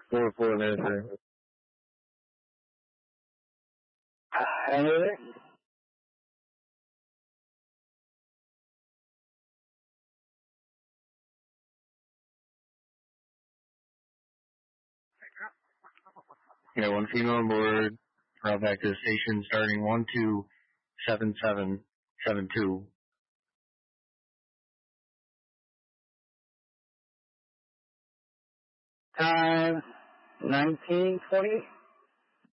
4 minister. Any other? Yeah, 1 female on board. Route back to the station starting 127772. Time 19:20.